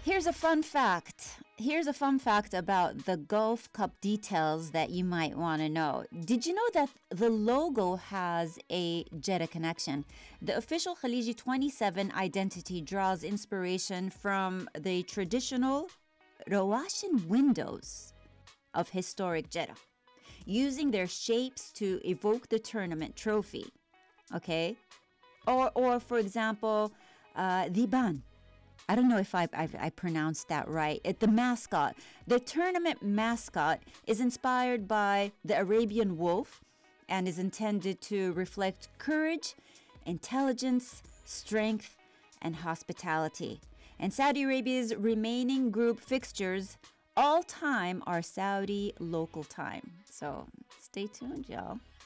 Here's a fun fact. Here's a fun fact about the Gulf Cup details that you might want to know. Did you know that the logo has a Jeddah connection? The official Khaliji 27 identity draws inspiration from the traditional Rawashin windows of historic Jeddah, using their shapes to evoke the tournament trophy. Okay? Or for example, the Ban. I don't know if I pronounced that right. The mascot. The tournament mascot is inspired by the Arabian wolf and is intended to reflect courage, intelligence, strength, and hospitality. And Saudi Arabia's remaining group fixtures all time are Saudi local time. So stay tuned, y'all.